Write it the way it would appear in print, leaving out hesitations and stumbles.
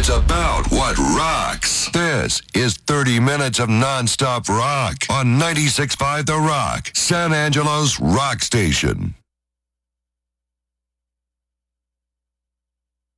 It's about what rocks. This is 30 minutes of nonstop rock on 96.5 The Rock, San Angelo's rock station.